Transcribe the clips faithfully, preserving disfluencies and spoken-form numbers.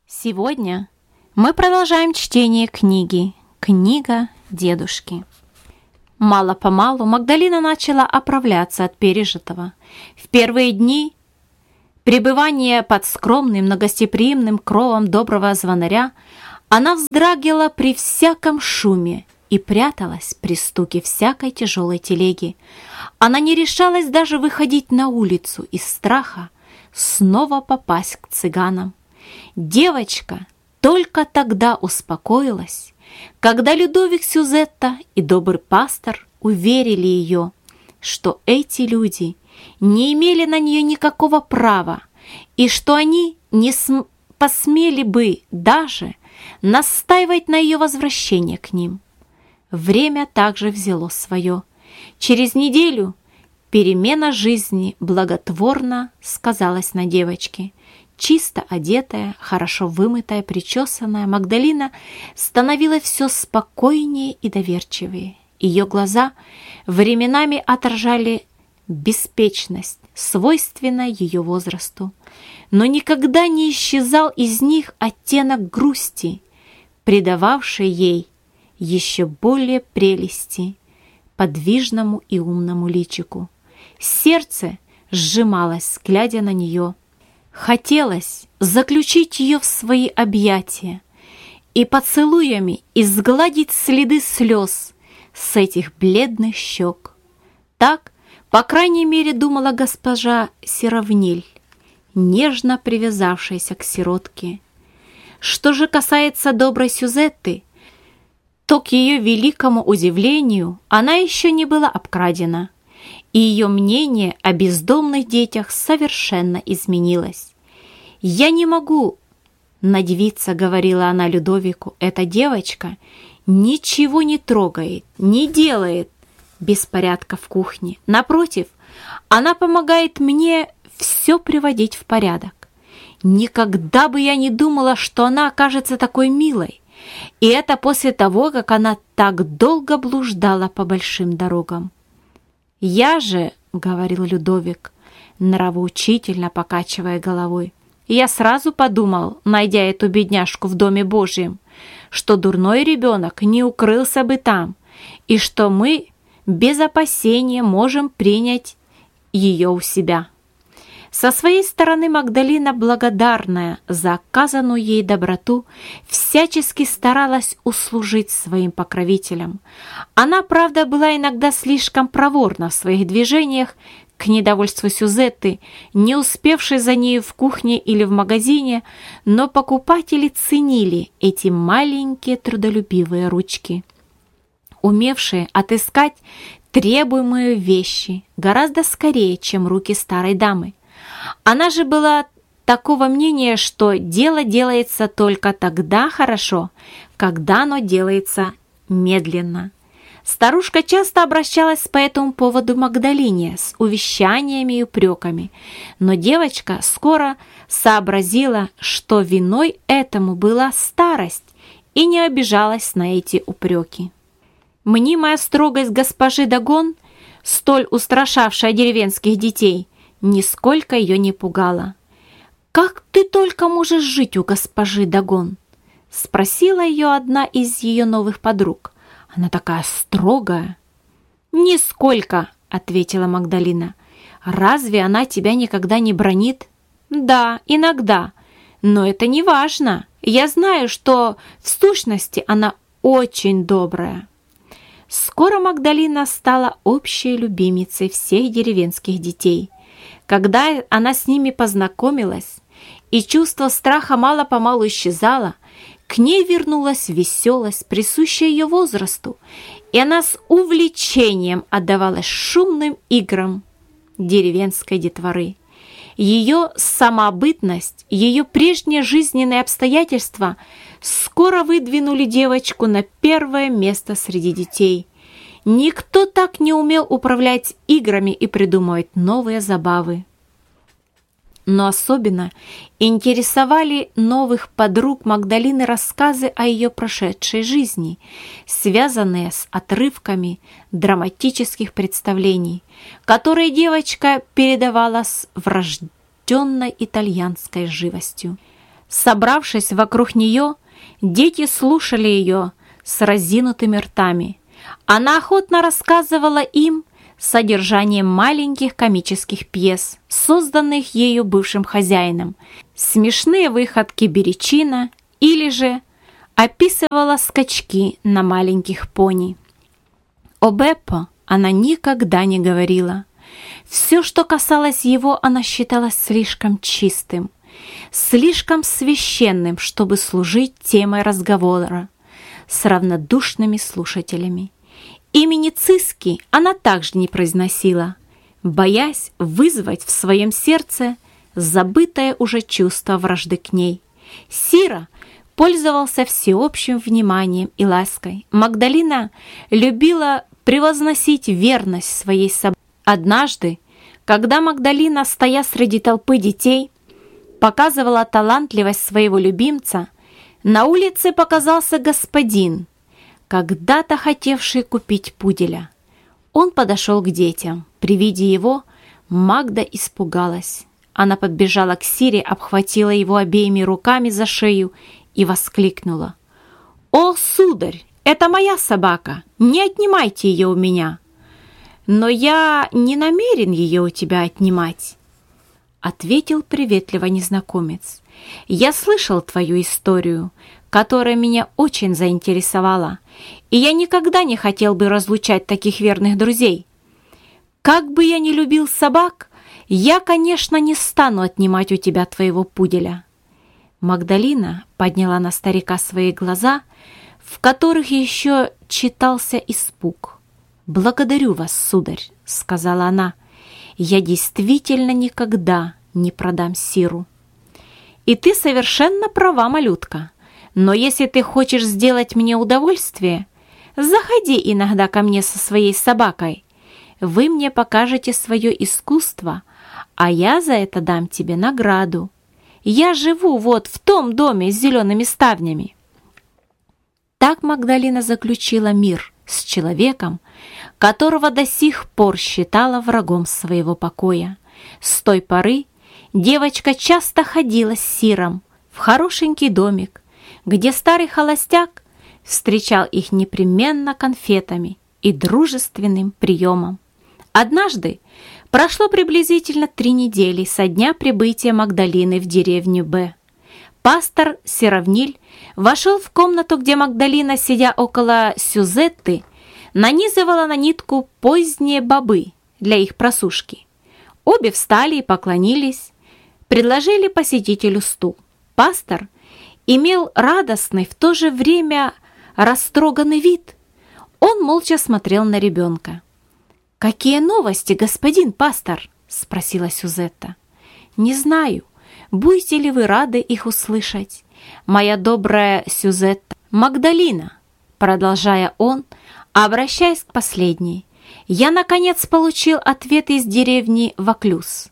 Сегодня мы продолжаем чтение книги «Книга дедушки». Мало-помалу Магдалина начала оправляться от пережитого. В первые дни пребывания под скромным, но гостеприимным кровом доброго звонаря она вздрагивала при всяком шуме и пряталась при стуке всякой тяжелой телеги. Она не решалась даже выходить на улицу из страха снова попасть к цыганам. Девочка только тогда успокоилась, когда Людовик Сюзетта и добрый пастор уверили ее, что эти люди не имели на нее никакого права и что они не см- посмели бы даже настаивать на ее возвращение к ним. Время также взяло свое. Через неделю перемена жизни благотворно сказалась на девочке. Чисто одетая, хорошо вымытая, причесанная, Магдалина становилась все спокойнее и доверчивее. Ее глаза временами отражали беспечность, свойственная ее возрасту, но никогда не исчезал из них оттенок грусти, придававший ей еще более прелести подвижному и умному личику. Сердце сжималось, глядя на нее. Хотелось заключить ее в свои объятия и поцелуями изгладить следы слез с этих бледных щек. Так, по крайней мере, думала госпожа Серовниль, нежно привязавшаяся к сиротке. Что же касается доброй Сюзетты, то, к ее великому удивлению, она еще не была обкрадена, и ее мнение о бездомных детях совершенно изменилось. «Я не могу надевиться», — говорила она Людовику, — «эта девочка ничего не трогает, не делает беспорядка в кухне. Напротив, она помогает мне все приводить в порядок. Никогда бы я не думала, что она окажется такой милой, и это после того, как она так долго блуждала по большим дорогам». «Я же, — говорил Людовик, нравоучительно покачивая головой, — я сразу подумал, найдя эту бедняжку в Доме Божьем, что дурной ребенок не укрылся бы там, и что мы без опасения можем принять ее у себя». Со своей стороны Магдалина, благодарная за оказанную ей доброту, всячески старалась услужить своим покровителям. Она, правда, была иногда слишком проворна в своих движениях, к недовольству Сюзетты, не успевшей за нею в кухне или в магазине, но покупатели ценили эти маленькие трудолюбивые ручки, умевшие отыскать требуемые вещи гораздо скорее, чем руки старой дамы. Она же была такого мнения, что дело делается только тогда хорошо, когда оно делается медленно. Старушка часто обращалась по этому поводу к Магдалине с увещаниями и упреками, но девочка скоро сообразила, что виной этому была старость, и не обижалась на эти упреки. Мнимая строгость госпожи Дагон, столь устрашавшая деревенских детей, нисколько ее не пугала. «Как ты только можешь жить у госпожи Дагон?» — спросила ее одна из ее новых подруг. «Она такая строгая». «Нисколько», — ответила Магдалина. «Разве она тебя никогда не бранит?» «Да, иногда, но это не важно. Я знаю, что в сущности она очень добрая». Скоро Магдалина стала общей любимицей всех деревенских детей. Когда она с ними познакомилась, и чувство страха мало-помалу исчезало, к ней вернулась веселость, присущая ее возрасту, и она с увлечением отдавалась шумным играм деревенской детворы. Ее самобытность, ее прежние жизненные обстоятельства скоро выдвинули девочку на первое место среди детей. Никто так не умел управлять играми и придумывать новые забавы. Но особенно интересовали новых подруг Магдалины рассказы о ее прошедшей жизни, связанные с отрывками драматических представлений, которые девочка передавала с врожденной итальянской живостью. Собравшись вокруг нее, дети слушали ее с разинутыми ртами. Она охотно рассказывала им содержание маленьких комических пьес, созданных ею бывшим хозяином, смешные выходки Беречина или же описывала скачки на маленьких пони. О Беппо она никогда не говорила. Все, что касалось его, она считала слишком чистым, слишком священным, чтобы служить темой разговора с равнодушными слушателями. Имени Циски она также не произносила, боясь вызвать в своем сердце забытое уже чувство вражды к ней. Сира пользовался всеобщим вниманием и лаской. Магдалина любила превозносить верность своей собаке. Однажды, когда Магдалина, стоя среди толпы детей, показывала талантливость своего любимца, на улице показался господин, когда-то хотевший купить пуделя. Он подошел к детям. При виде его Магда испугалась. Она подбежала к Сире, обхватила его обеими руками за шею и воскликнула: «О, сударь, это моя собака! Не отнимайте ее у меня!» «Но я не намерен ее у тебя отнимать», — ответил приветливо незнакомец. «Я слышал твою историю, которая меня очень заинтересовала, и я никогда не хотел бы разлучать таких верных друзей. Как бы я ни любил собак, я, конечно, не стану отнимать у тебя твоего пуделя». Магдалина подняла на старика свои глаза, в которых еще читался испуг. «Благодарю вас, сударь», — сказала она. «Я действительно никогда не продам Сиру». «И ты совершенно права, малютка. Но если ты хочешь сделать мне удовольствие, заходи иногда ко мне со своей собакой. Вы мне покажете свое искусство, а я за это дам тебе награду. Я живу вот в том доме с зелеными ставнями». Так Магдалина заключила мир с человеком, которого до сих пор считала врагом своего покоя. С той поры девочка часто ходила с Сиром в хорошенький домик, где старый холостяк встречал их непременно конфетами и дружественным приемом. Однажды прошло приблизительно три недели со дня прибытия Магдалины в деревню Б. Пастор Серовниль вошел в комнату, где Магдалина, сидя около Сюзетты, нанизывала на нитку поздние бобы для их просушки. Обе встали и поклонились, предложили посетителю стул. Пастор имел радостный, в то же время растроганный вид. Он молча смотрел на ребенка. «Какие новости, господин пастор?» — спросила Сюзетта. «Не знаю. Будете ли вы рады их услышать? Моя добрая Сюзетта Магдалина», — продолжая он, обращаясь к последней, «я, наконец, получил ответ из деревни Ваклюз.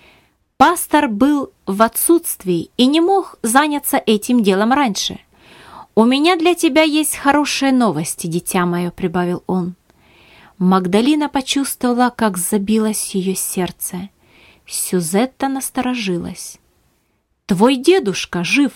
Пастор был в отсутствии и не мог заняться этим делом раньше. У меня для тебя есть хорошие новости, дитя мое», — прибавил он. Магдалина почувствовала, как забилось ее сердце. Сюзетта насторожилась. «Твой дедушка жив»,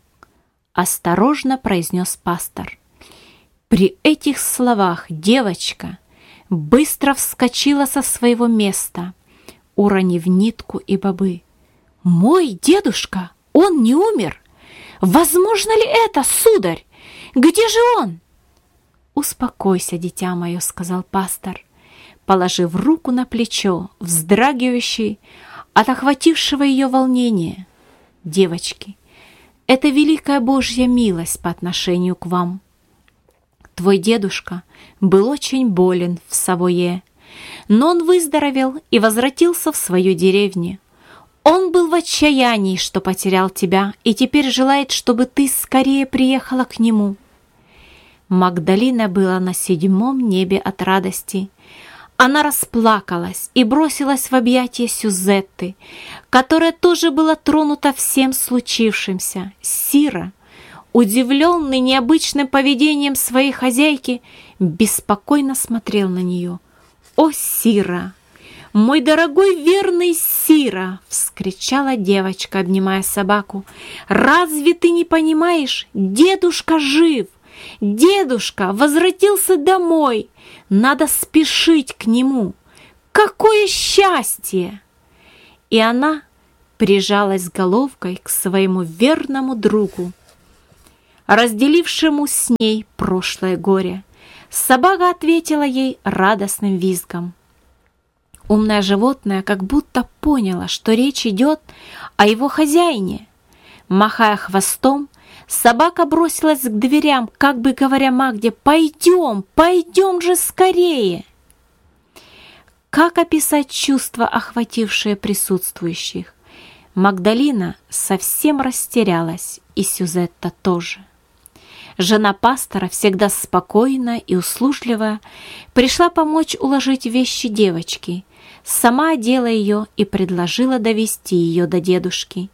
— осторожно произнес пастор. При этих словах девочка быстро вскочила со своего места, уронив нитку и бобы. «Мой дедушка? Он не умер? Возможно ли это, сударь? Где же он?» «Успокойся, дитя мое», — сказал пастор, положив руку на плечо, вздрагивающей от охватившего ее волнения. «Девочки, это великая Божья милость по отношению к вам. Твой дедушка был очень болен в Савойе, но он выздоровел и возвратился в свою деревню. Он был в отчаянии, что потерял тебя, и теперь желает, чтобы ты скорее приехала к нему». Магдалина была на седьмом небе от радости. Она расплакалась и бросилась в объятия Сюзетты, которая тоже была тронута всем случившимся. Сира, удивленный необычным поведением своей хозяйки, беспокойно смотрел на нее. «О, Сира, «Мой дорогой верный Сира!» — вскричала девочка, обнимая собаку. «Разве ты не понимаешь? Дедушка жив! Дедушка возвратился домой! Надо спешить к нему! Какое счастье!» И она прижалась головкой к своему верному другу, разделившему с ней прошлое горе. Собака ответила ей радостным визгом. Умное животное как будто поняло, что речь идет о его хозяине. Махая хвостом, собака бросилась к дверям, как бы говоря Магде: «Пойдем, пойдем же скорее!» Как описать чувства, охватившие присутствующих? Магдалина совсем растерялась, и Сюзетта тоже. Жена пастора, всегда спокойная и услужливая, пришла помочь уложить вещи девочки, сама одела ее и предложила довести ее до дедушки.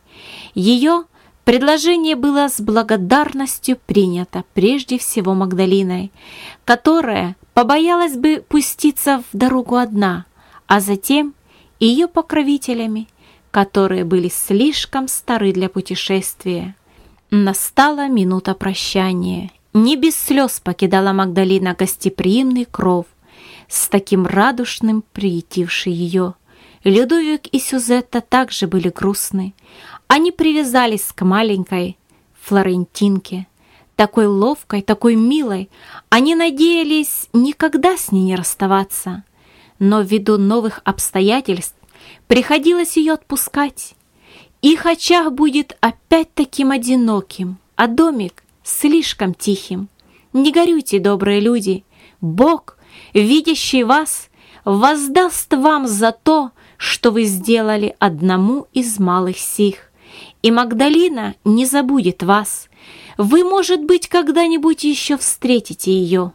Ее предложение было с благодарностью принято прежде всего Магдалиной, которая побоялась бы пуститься в дорогу одна, а затем и ее покровителями, которые были слишком стары для путешествия. Настала минута прощания. Не без слез покидала Магдалина гостеприимный кров, с таким радушным приютивший ее. Людовик и Сюзетта также были грустны. Они привязались к маленькой Флорентинке, такой ловкой, такой милой. Они надеялись никогда с ней не расставаться. Но ввиду новых обстоятельств приходилось ее отпускать. Их очаг будет опять таким одиноким, а домик слишком тихим. Не горюйте, добрые люди, Бог, видящий вас, воздаст вам за то, что вы сделали одному из малых сих. И Магдалина не забудет вас. Вы, может быть, когда-нибудь еще встретите ее.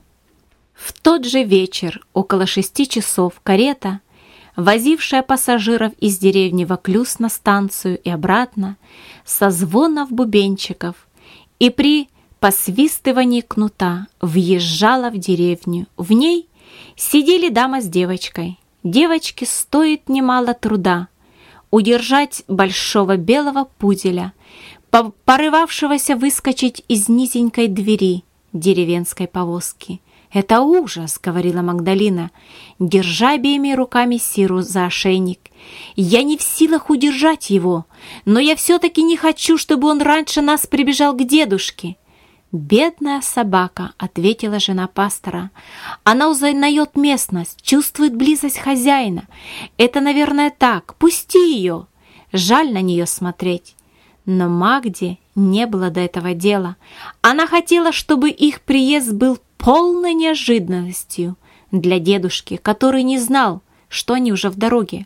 В тот же вечер, около шести часов, карета, возившая пассажиров из деревни Воклюз на станцию и обратно, со звонов бубенчиков и при посвистывании кнута въезжала в деревню. В ней сидели дама с девочкой. Девочке стоит немало труда удержать большого белого пуделя, порывавшегося выскочить из низенькой двери деревенской повозки. «Это ужас», — говорила Магдалина, держа обеими руками Сиру за ошейник. «Я не в силах удержать его, но я все-таки не хочу, чтобы он раньше нас прибежал к дедушке». «Бедная собака», — ответила жена пастора. «Она узнает местность, чувствует близость хозяина. Это, наверное, так. Пусти ее. Жаль на нее смотреть». Но Магде не было до этого дела. Она хотела, чтобы их приезд был полной неожиданностью для дедушки, который не знал, что они уже в дороге.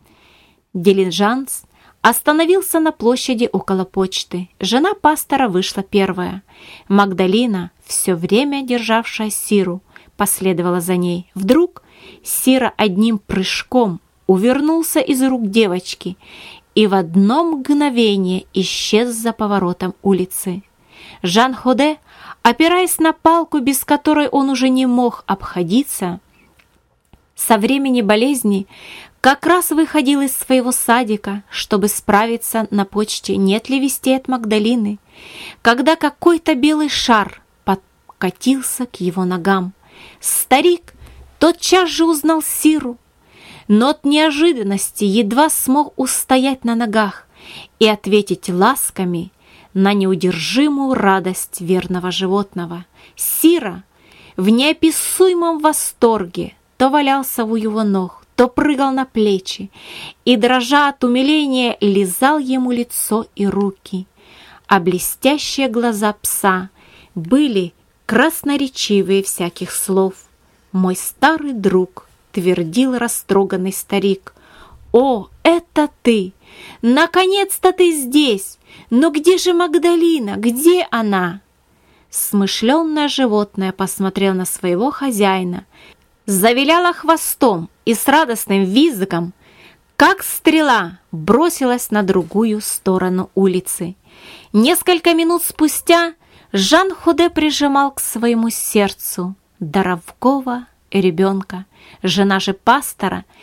Дилижанс остановился на площади около почты. Жена пастора вышла первая. Магдалина, все время державшая Сиру, последовала за ней. Вдруг Сира одним прыжком увернулся из рук девочки и в одно мгновение исчез за поворотом улицы. Жан Ходе, опираясь на палку, без которой он уже не мог обходиться, со времени болезни как раз выходил из своего садика, чтобы справиться на почте, нет ли вестей от Магдалины, когда какой-то белый шар подкатился к его ногам. Старик тотчас же узнал Сиру, но от неожиданности едва смог устоять на ногах и ответить ласками на неудержимую радость верного животного. Сира в неописуемом восторге то валялся у его ног, то прыгал на плечи и, дрожа от умиления, лизал ему лицо и руки. А блестящие глаза пса были красноречивее всяких слов. «Мой старый друг», — твердил растроганный старик, — «о, это ты! Наконец-то ты здесь! Но где же Магдалина? Где она?» Смышленное животное посмотрел на своего хозяина, завиляло хвостом и с радостным визгом, как стрела, бросилась на другую сторону улицы. Несколько минут спустя Жан Ходе прижимал к своему сердцу дарового ребенка. Жена же пастора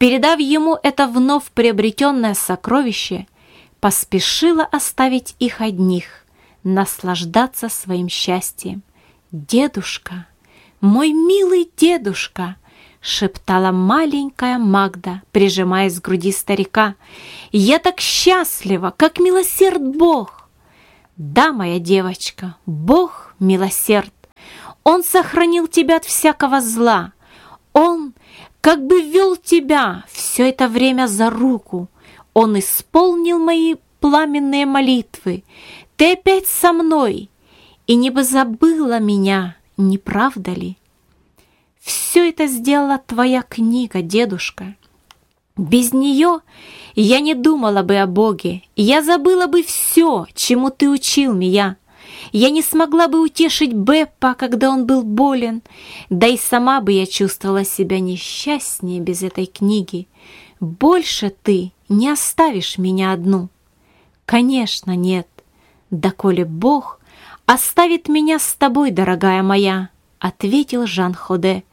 передав ему это вновь приобретенное сокровище, поспешила оставить их одних, наслаждаться своим счастьем. «Дедушка, мой милый дедушка!» — шептала маленькая Магда, прижимаясь к груди старика. «Я так счастлива, как милосерд Бог!» «Да, моя девочка, Бог милосерд. Он сохранил тебя от всякого зла. Он как бы вел тебя все это время за руку. Он исполнил мои пламенные молитвы. Ты опять со мной, и не бы забыла меня, не правда ли? Все это сделала твоя книга, дедушка. Без нее я не думала бы о Боге, я забыла бы все, чему ты учил меня. Я не смогла бы утешить Беппа, когда он был болен, да и сама бы я чувствовала себя несчастнее без этой книги. Больше ты не оставишь меня одну». «Конечно, нет. Доколе Бог оставит меня с тобой, дорогая моя», — ответил Жан Ходе,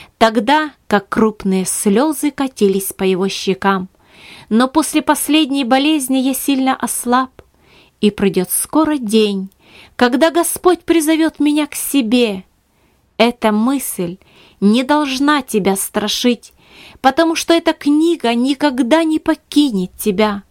тогда как крупные слезы катились по его щекам. «Но после последней болезни я сильно ослаб, и придет скоро день, когда Господь призовет меня к себе. Эта мысль не должна тебя страшить, потому что эта книга никогда не покинет тебя.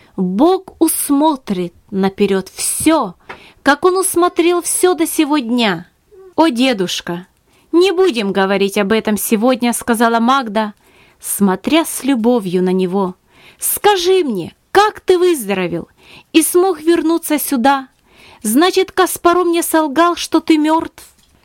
Бог усмотрит наперед все, как Он усмотрел все до сего дня». «О, дедушка, не будем говорить об этом сегодня», — сказала Магда, смотря с любовью на него. «Скажи мне, как ты выздоровел и смог вернуться сюда? Значит, Каспару мне солгал, что ты мертв?»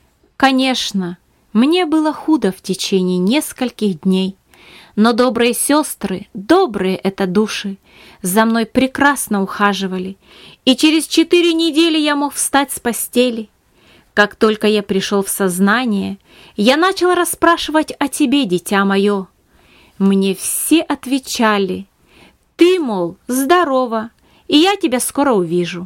«Конечно, мне было худо в течение нескольких дней, но добрые сестры, добрые это души, за мной прекрасно ухаживали, и через четыре недели я мог встать с постели. Как только я пришел в сознание, я начал расспрашивать о тебе, дитя мое. Мне все отвечали: ты, мол, здорова, и я тебя скоро увижу.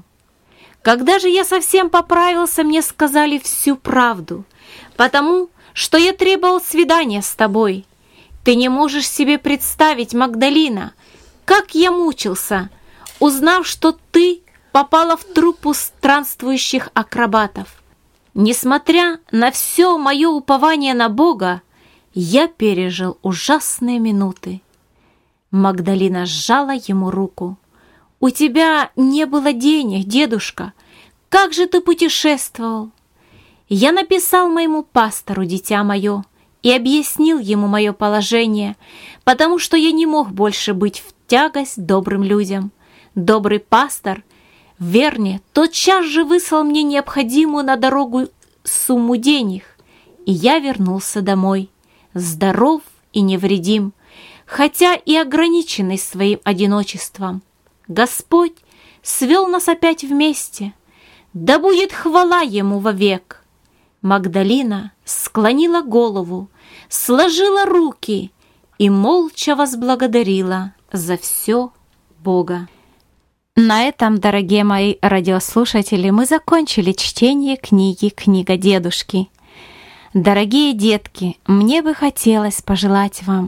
Когда же я совсем поправился, мне сказали всю правду, потому что я требовал свидания с тобой. Ты не можешь себе представить, Магдалина, как я мучился, узнав, что ты попала в труппу странствующих акробатов. Несмотря на все мое упование на Бога, я пережил ужасные минуты». Магдалина сжала ему руку. «У тебя не было денег, дедушка. Как же ты путешествовал?» «Я написал моему пастору, дитя мое, и объяснил ему мое положение, потому что я не мог больше быть в тягость добрым людям. Добрый пастор Верне тотчас же выслал мне необходимую на дорогу сумму денег, и я вернулся домой, здоров и невредим, хотя и ограниченный своим одиночеством. Господь свел нас опять вместе, да будет хвала Ему вовек». Магдалина склонила голову, сложила руки и молча возблагодарила за все Бога. На этом, дорогие мои радиослушатели, мы закончили чтение книги «Книга дедушки». Дорогие детки, мне бы хотелось пожелать вам: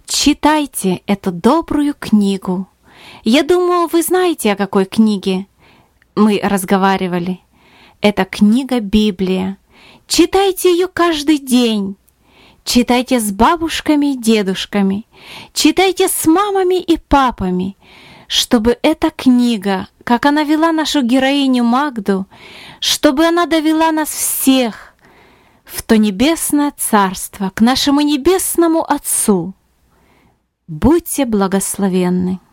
читайте эту добрую книгу. Я думаю, вы знаете, о какой книге мы разговаривали. Это книга Библия. Читайте ее каждый день. Читайте с бабушками и дедушками. Читайте с мамами и папами, чтобы эта книга, как она вела нашу героиню Магду, чтобы она довела нас всех в то небесное царство, к нашему небесному Отцу. Будьте благословенны!